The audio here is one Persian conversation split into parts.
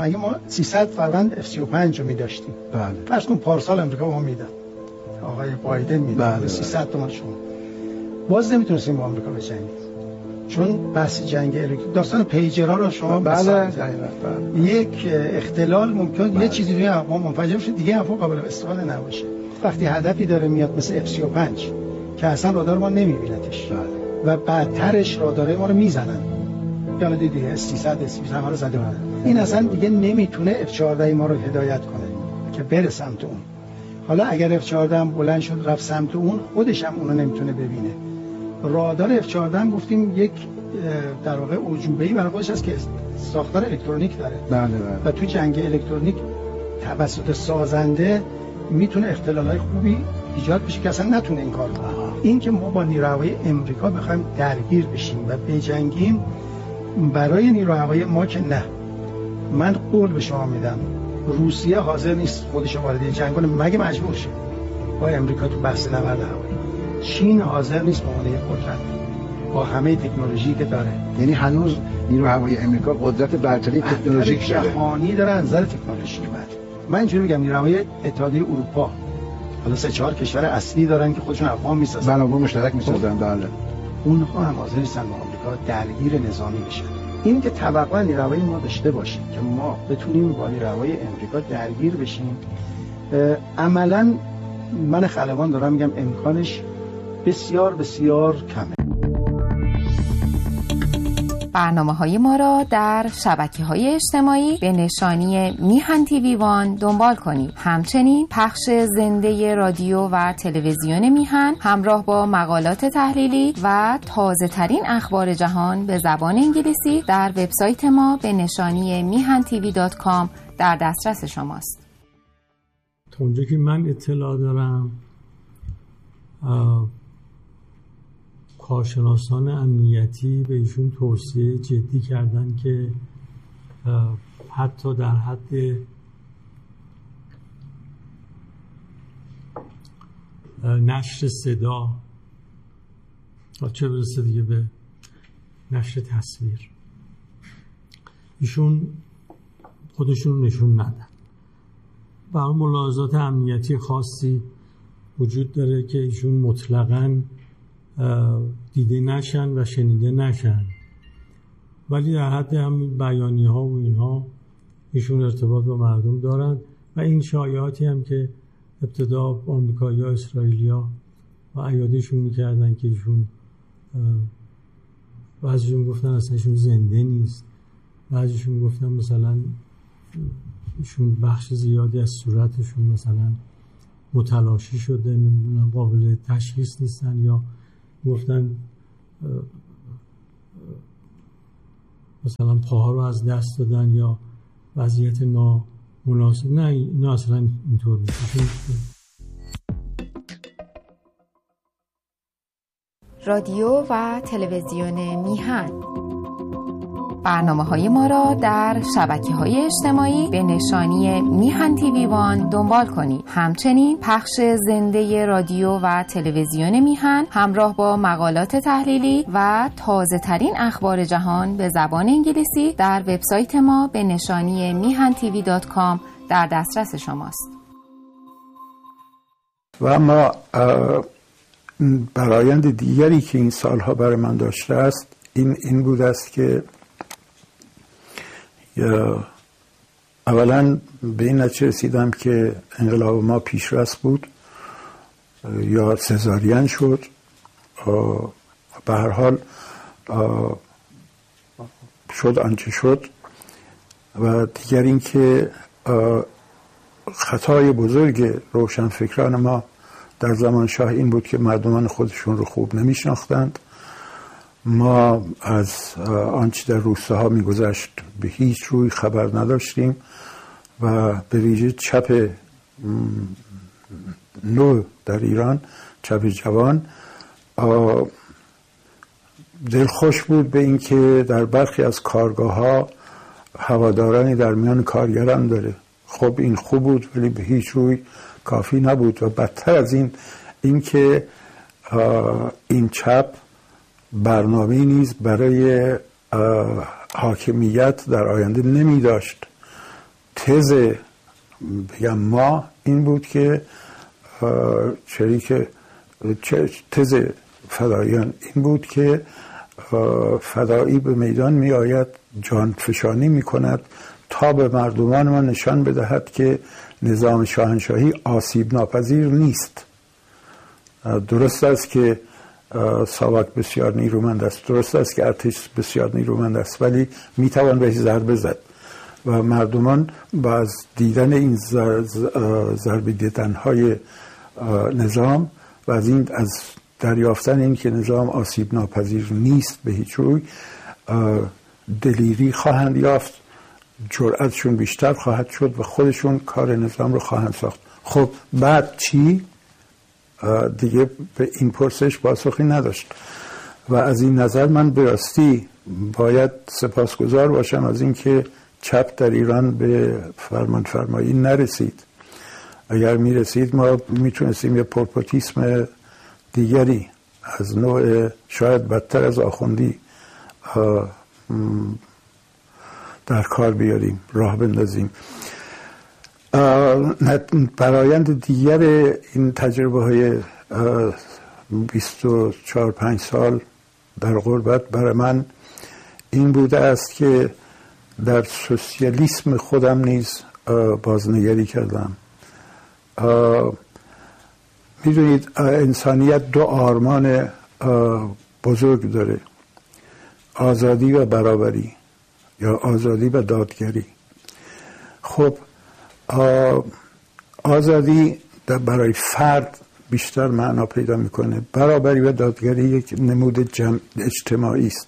مگه ما 300 فروند F-35 رو می‌داشتیم. بله. فرض کن پارسال امریکا ما میداد. آقای بایدن میداد. بله. 300 تومان شما. باز نمیتونستیم با آمریکا بجنگیم. چون بحث جنگ الکترونیک داستان پیجرها رو شما بله. یک اختلال ممکن یه چیزی روی افغان منفجر بشه دیگه افغان قابل استفاده نباشه. وقتی هدفی داره میاد مثل F-35 که اصلا رادار ما نمیبینتش و بعدترش راداره ما رو میزنن. یعنی دیدی S-300 S-300 ما رو زده بودن. این اصلا دیگه نمیتونه F-14 ما رو هدایت کنه که بره سمت اون. حالا اگر F-14 هم بلند شد رفت سمت اون، خودش هم اونو نمیتونه ببینه. رادار F-14 هم گفتیم یک در واقع عجوبه‌ای برای خودش هست که ساختار الکترونیک داره. بله. و تو جنگ الکترونیک توسط سازنده میتونه اختلالای خوبی ایجاد بشه که اصلا نتونه این کار کنه. این که ما با نیروی هوایی امریکا بخوایم درگیر بشیم و بجنگیم برای نیروی هوایی ما که نه. من قول به شما میدم روسیه حاضر نیست خودش وارد جنگ کنه مگه مجبور شه با امریکا تو بحث نبرد هوایی. چین حاضر نیست به عنوان قدرت با همه تکنولوژی که داره. یعنی هنوز نیروی هوایی امریکا قدرت برتری تکنولوژیک داره. جهانی داره از نظر تکنولوژی. من اینجوری میگم نیروی هوایی اتحادیه اروپا حالا 3-4 کشور اصلی دارن که خودشون افغان میسازن. بنابراین مشترک میسازن. بله. اونها هم حاضر نیستن با آمریکا درگیر نظامی بشن. این که توقع نیروی هوایی ما داشته باشه که ما بتونیم با نیروی هوایی امریکا درگیر بشیم، عملاً من خلبان دارم میگم امکانش بسیار بسیار کمه. برنامه‌های ما را در شبکه‌های اجتماعی به نشانی میهن تیوی وان دنبال کنید. همچنین پخش زنده رادیو و تلویزیون میهن همراه با مقالات تحلیلی و تازه‌ترین اخبار جهان به زبان انگلیسی در وبسایت ما به نشانی mihantv.com در دسترس شماست. تا اونجا که من اطلاع دارم کارشناسان امنیتی به ایشون توصیه جدی کردن که حتی در حد نشر صدا چه برسه دیگه به نشر تصویر ایشون خودشون نشون ندن. برای ملاحظات امنیتی خاصی وجود داره که ایشون مطلقاً دیده نشن و شنیده نشن، ولی در حد همین بیانیه ها و اینها ایشون ارتباط با مردم دارن و این شایعاتی هم که ابتدا آمریکایی‌ها اسرائیلیا و ایادیشون میکردن که ایشون بعضیشون گفتن اصلا ایشون زنده نیست، بعضیشون گفتن مثلا ایشون بخش زیادی از صورتشون مثلا متلاشی شده، نمیدونم قابل تشخیص نیستن، یا گفتن مثلا پاها رو از دست دادن یا وضعیت نامناسب. نه اصلا اینطور نیست. رادیو و تلویزیون میهن برنامه‌های ما را در شبکه‌های اجتماعی به نشانی میهن تیوی وان دنبال کنید. همچنین پخش زنده رادیو و تلویزیون میهن همراه با مقالات تحلیلی و تازه‌ترین اخبار جهان به زبان انگلیسی در وبسایت ما به نشانی mihantv.com در دسترس شماست. و اما برآیند دیگری که این سالها برای من داشته است این بود است که اولا به این نتیجه رسیدم که انقلاب ما پیشرفت بود یا سزارین شد. به هر حال شد آنچه شد. و دیگر این که خطای بزرگ روشنفکران ما در زمان شاه این بود که مردمان خودشون رو خوب نمیشناختند. ما از آنچه در روستاها میگذشت به هیچ روی خبر نداشتیم و به ویژه چپ نو در ایران، چپ جوان، دلخوش بود به این که در برخی از کارگاه ها هوادارانی در میان کارگران داره. خب این خوب بود ولی به هیچ روی کافی نبود و بدتر از این که این چپ برنامه‌ای نیز برای حاکمیت در آینده نمی داشت تز بگم ما این بود که تز فدایان این بود که فدایی به میدان می آید، جان فشانی می کند تا به مردمان ما نشان بدهد که نظام شاهنشاهی آسیب ناپذیر نیست. درست است که ساواک بسیار نیرومند است، درست است که ارتش بسیار نیرومند است، ولی می توان بهش ضربه زد و مردمان با از دیدن این ضربه دیدن‌های نظام و از دریافتن این که نظام آسیب ناپذیر نیست به هیچ روی دلیری خواهند یافت، جرأتشون بیشتر خواهد شد و خودشون کار نظام رو خواهند ساخت. خب بعد چی؟ دیگه به این پرسش پاسخی نداشت و از این نظر من به راستی باید سپاسگزار باشم از اینکه چپ در ایران به فرمانفرمایی نرسید. اگر میرسید ما میتونستیم یه پرپوتیسم دیگری از نوع شاید بدتر از آخوندی در کار بیاریم، راه بندازیم. برآیند دیگر این تجربه های 24-5 سال در غربت برای من این بوده است که در سوسیالیسم خودم نیز بازنگری کردم. میدونید انسانیت دو آرمان بزرگ داره، آزادی و برابری یا آزادی و دادگری. خب آزادی برای فرد بیشتر معنا پیدا میکنه، برابری و دادگری یک نمود اجتماعی است.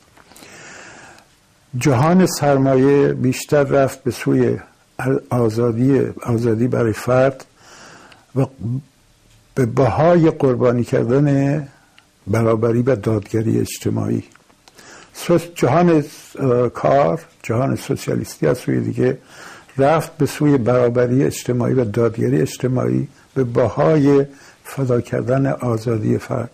جهان سرمایه بیشتر رفت به سوی آزادی برای فرد و به بهای قربانی کردن برابری و دادگری اجتماعی. جهان کار، جهان سوسیالیستی از سوی دیگه رفت به سوی برابری اجتماعی و دادگری اجتماعی به بهای فدا کردن آزادی فرد.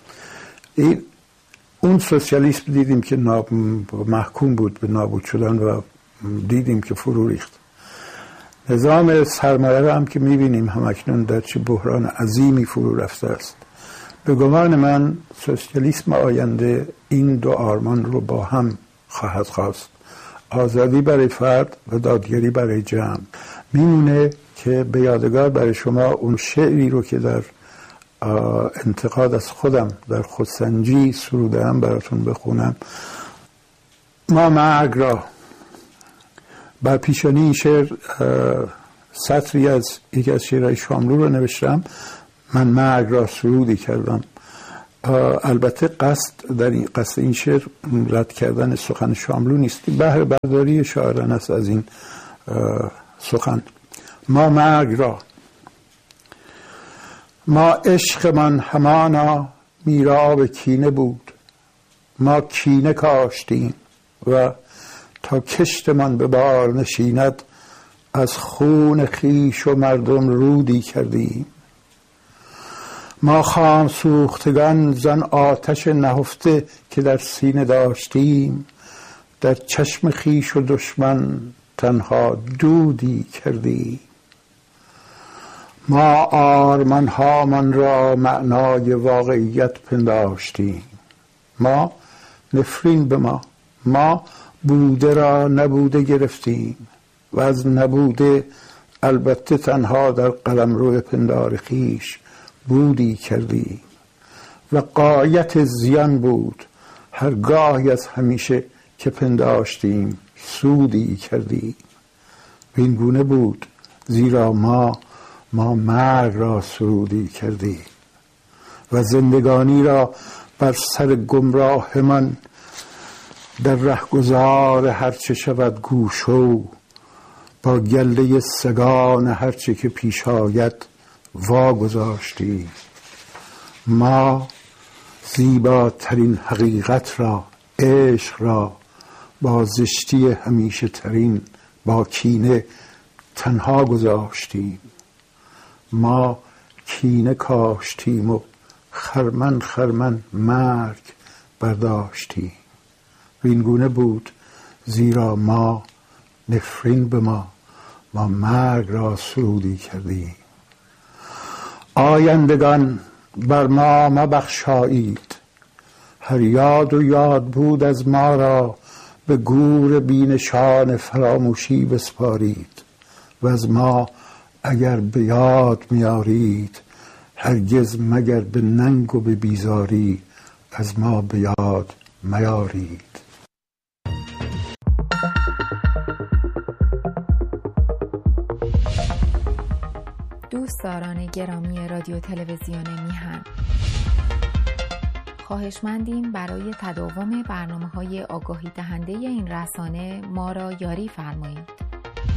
اون سوسیالیسم دیدیم که محکوم بود به نابود شدن و دیدیم که فرو ریخت. نظام سرمایه را هم که میبینیم همکنون در چه بحران عظیمی فرو رفته است. به گمان من سوسیالیسم آینده این دو آرمان رو با هم خواهد خواست، آزادی برای فرد و دادگری برای جمع. میمونه که به یادگار برای شما اون شعری رو که در انتقاد از خودم در خودسنجی سرودم براتون بخونم. ما مرگ را، بر پیشانی این شعر سطری از یکی از شعرهای شاملو رو نوشتم. من مرگ را سرودی کردم. البته قصد این شعر رد کردن سخن شاملو نیست، بهره برداری شاعران است از این سخن. ما مرگ را، ما عشقمان همانا میراب کینه بود، ما کینه کاشتیم و تا کشتمان به بار نشیند از خون خیش و مردم رودی کردیم. ما خام سوختگان زن آتش نهفته که در سینه داشتیم، در چشم خیش و دشمن تنها دودی کردیم. ما آرمان هامان را معنای واقعیت پنداشتیم. ما نفرین به ما بوده را نبوده گرفتیم و از نبوده البته تنها در قلمرو پندار خیش بودی کردیم. و غایت زیان بود هرگاهی از همیشه که پنداشتیم سودی کردیم. این گونه بود زیرا ما مرگ را سرودی کردیم و زندگانی را بر سر گمراه من در رهگذار هرچه شود گوشو، با گله سگان هرچه که پیش آید واگذاشتیم. ما زیباترین حقیقت را، عشق را، با زشتی همیشه ترین، با کینه تنها گذاشتیم. ما کینه کاشتیم و خرمن مرگ برداشتیم. این گونه بود زیرا ما نفرین به ما مرگ را سرودی کردیم. آیندگان بر ما مبخشایید، هر یاد و یاد بود از ما را به گور بینشان فراموشی بسپارید. و از ما اگر به یاد میارید، هرگز مگر به ننگ و به بیزاری از ما به یاد میارید. دوستداران گرامی رادیو تلویزیون میهن، خواهشمندیم برای تداوم برنامه‌های آگاهی دهنده این رسانه ما را یاری فرمایید.